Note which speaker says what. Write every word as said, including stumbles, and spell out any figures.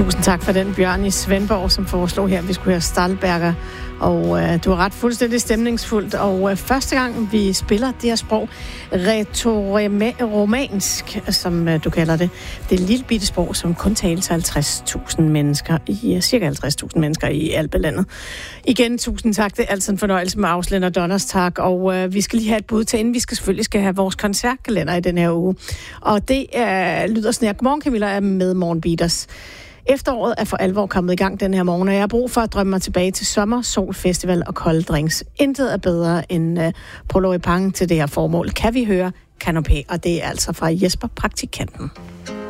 Speaker 1: Tusind tak for den, Bjørn i Svendborg, som foreslog her, at vi skulle høre Stahlberger. Og øh, du har ret fuldstændig stemningsfuldt. Og øh, første gang, vi spiller det her sprog, rætoromansk, som øh, du kalder det, det er et lille bitte sprog, som kun tales af halvtreds tusind mennesker, i øh, cirka halvtreds tusind mennesker i Alpelandet. Igen, tusind tak. Det er altid en fornøjelse med Auslænder Donnerstag. Og øh, vi skal lige have et bud til, inden vi skal selvfølgelig skal have vores koncertkalender i den her uge. Og det øh, lyder sådan her. Godmorgen, Camilla, er med Morgenbeaters. Efteråret er for alvor kommet i gang den her morgen, og jeg har brug for at drømme mig tilbage til sommer, sol, festival og kolde drinks. Intet er bedre end uh, Polo i Pang til det her formål. Kan vi høre Canopé, og det er altså fra Jesper Praktikanten.